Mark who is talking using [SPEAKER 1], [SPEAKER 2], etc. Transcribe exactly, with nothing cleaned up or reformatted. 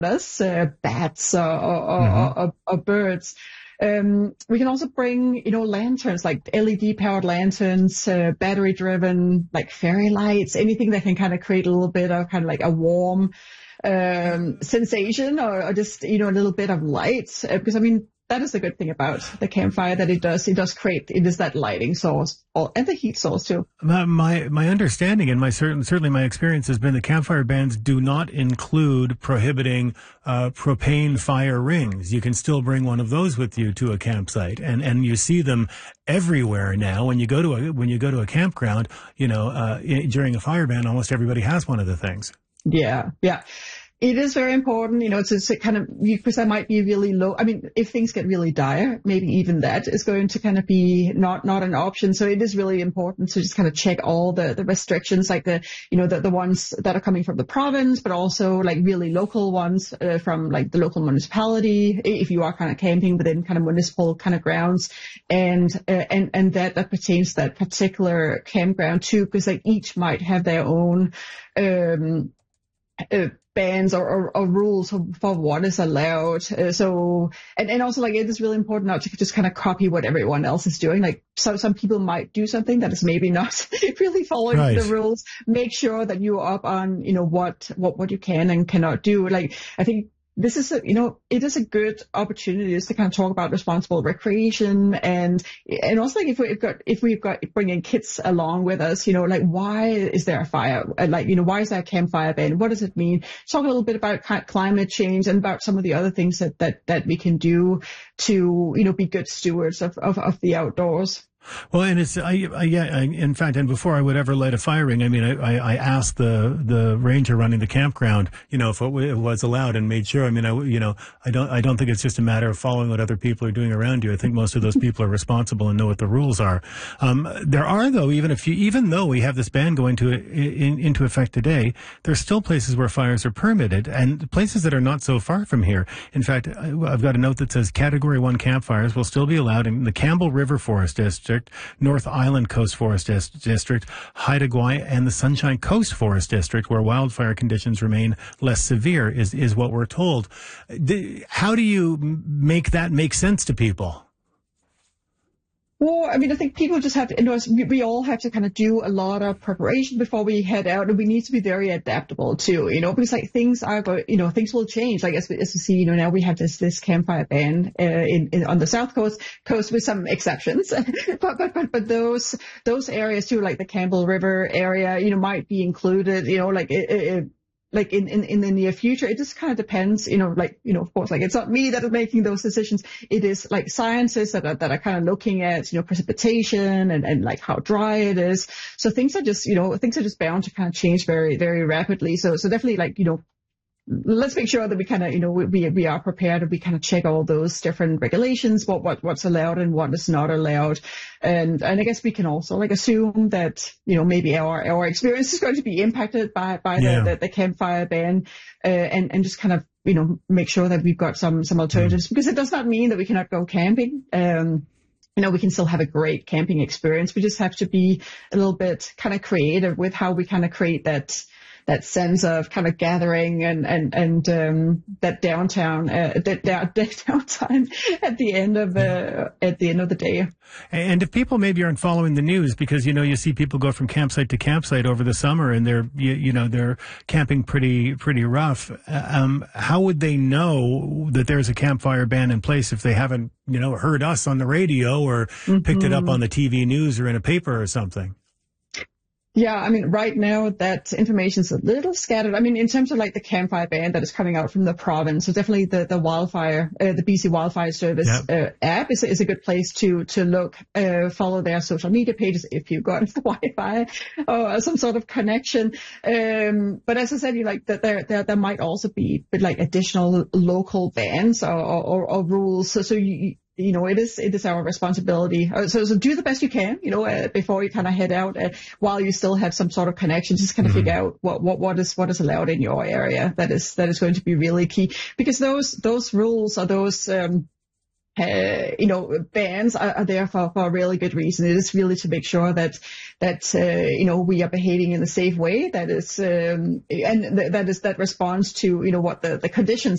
[SPEAKER 1] us, uh, bats or, or,
[SPEAKER 2] Mm-hmm.
[SPEAKER 1] or, or birds. Um, we can also bring, you know, lanterns, like L E D powered lanterns, uh, battery driven, like fairy lights, anything that can kind of create a little bit of kind of like a warm, um, sensation or, or just, you know, a little bit of light. Uh, because I mean, that is the good thing about the campfire, that it does, it does create, it is that lighting source or, and the heat source too.
[SPEAKER 2] My, my my understanding and my certain certainly my experience has been the campfire bans do not include prohibiting uh, propane fire rings. You can still bring one of those with you to a campsite, and and you see them everywhere now. When you go to a when you go to a campground, you know, uh, during a fire ban, almost everybody has one of the things.
[SPEAKER 1] Yeah, yeah. It is very important, you know, to, to kind of, because I might be really low. I mean, if things get really dire, maybe even that is going to kind of be not, not an option. So it is really important to just kind of check all the, the restrictions, like the, you know, the, the ones that are coming from the province, but also like really local ones uh, from like the local municipality, if you are kind of camping within kind of municipal kind of grounds. And, uh, and, and that, that pertains to that particular campground too, because like each might have their own, um, uh, bans or, or, or rules for, for what is allowed. Uh, so, and, and also like it is really important not to just kind of copy what everyone else is doing. Like so, some people might do something that is maybe not really following
[SPEAKER 2] Right.
[SPEAKER 1] the rules. Make sure that you are up on, you know, what, what, what you can and cannot do. Like, I think this is a, you know, it is a good opportunity just to kind of talk about responsible recreation and, and also like if we've got, if we've got bringing kids along with us, you know, like why is there a fire? Like, you know, why is there a campfire ban? What does it mean? Talk a little bit about climate change and about some of the other things that, that, that we can do to, you know, be good stewards of, of, of the outdoors.
[SPEAKER 2] Well, and it's, I, I, yeah, I, in fact, and before I would ever light a fire ring, I mean, I, I asked the, the ranger running the campground, you know, if it, it was allowed and made sure. I mean, I, you know, I don't, I don't think it's just a matter of following what other people are doing around you. I think most of those people are responsible and know what the rules are. Um, there are, though, even if you, even though we have this ban going to, in, into effect today, there's still places where fires are permitted and places that are not so far from here. In fact, I've got a note that says category one campfires will still be allowed in the Campbell River Forest District, North Island Coast Forest Dis- District, Haida Gwaii, and the Sunshine Coast Forest District, where wildfire conditions remain less severe, is, is what we're told. The, how do you make that make sense to people?
[SPEAKER 1] Well, I mean, I think people just have to, you know, we, we all have to kind of do a lot of preparation before we head out, and we need to be very adaptable too, you know, because like things are, go, you know, things will change. Like as we, as we see, you know, now we have this this campfire ban uh, in, in on the south coast coast with some exceptions, but but but but those those areas too, like the Campbell River area, you know, might be included, you know, like it. it like in, in, in the near future, it just kind of depends, you know, like, you know, of course, like it's not me that is making those decisions. It is like scientists that are, that are kind of looking at, you know, precipitation and, and like how dry it is. So things are just, you know, things are just bound to kind of change very, very rapidly. So, so definitely like, you know, let's make sure that we kind of, you know, we, we are prepared and we kind of check all those different regulations, what, what, what's allowed and what is not allowed. And, and I guess we can also like assume that, you know, maybe our, our experience is going to be impacted by, by the,
[SPEAKER 2] Yeah.
[SPEAKER 1] the, the campfire ban, uh, and, and just kind of, you know, make sure that we've got some, some alternatives, mm. because it does not mean that we cannot go camping. Um, you know, we can still have a great camping experience. We just have to be a little bit kind of creative with how we kind of create that, that sense of kind of gathering and, and, and, um, that downtown, uh, that, that downtime at the end of, uh, at the end of the day.
[SPEAKER 2] And if people maybe aren't following the news because, you know, you see people go from campsite to campsite over the summer and they're, you, you know, they're camping pretty, pretty rough. Um, how would they know that there's a campfire ban in place if they haven't, you know, heard us on the radio or mm-hmm. picked it up on the T V news or in a paper or something?
[SPEAKER 1] Yeah, I mean, right now that information's a little scattered. I mean, in terms of like the campfire ban that is coming out from the province, so definitely the, the wildfire, uh, the B C Wildfire Service yep. uh, app is, is a good place to, to look, uh, follow their social media pages if you've got Wi-Fi or some sort of connection. Um, but as I said, you like that there, there, there might also be like additional local bans or, or, or rules. So, so you, You know, it is, it is our responsibility. Uh, so, so do the best you can, you know, uh, before you kind of head out, uh, while you still have some sort of connection, just kind of mm-hmm. figure out what, what, what is, what is allowed in your area. That is, that is going to be really key because those, those rules or those, um, Uh, you know, bans are, are there for, for a really good reason. It is really to make sure that, that, uh, you know, we are behaving in a safe way that is, um, and th- that is, that responds to, you know, what the, the conditions